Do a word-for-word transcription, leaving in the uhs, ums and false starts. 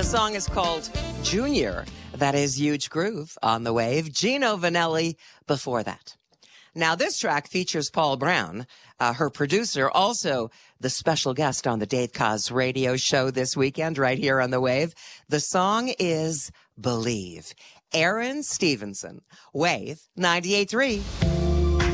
the song is called Junior. That is Huge Groove on the Wave. Gino Vanelli before that. Now, this track features Paul Brown, uh, her producer, also the special guest on the Dave Koz radio show this weekend right here on the Wave. The song is Believe. Aaron Stevenson, Wave ninety-eight point three.